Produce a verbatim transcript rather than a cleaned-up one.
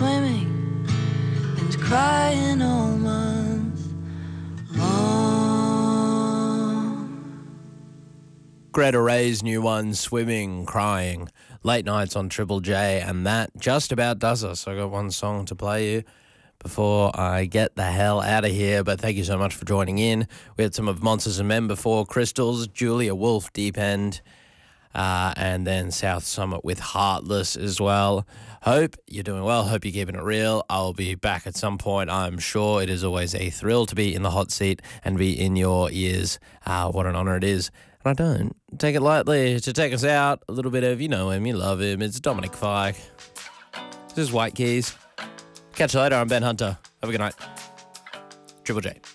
swimming and crying all month long. Greta Ray's new one, Swimming, Crying. Late nights on Triple J, and that just about does us. I got one song to play you before I get the hell out of here, but thank you so much for joining in. We had some of Monsters and Men before, Crystals, Julia Wolf, Deep End, uh, and then South Summit with Heartless as well. Hope you're doing well. Hope you're keeping it real. I'll be back at some point, I'm sure. It is always a thrill to be in the hot seat and be in your ears. Uh, what an honour it is. And I don't take it lightly. To take us out, a little bit of, you know him, you love him. It's Dominic Fike. This is White Keys. Catch you later. I'm Ben Hunter. Have a good night. Triple J.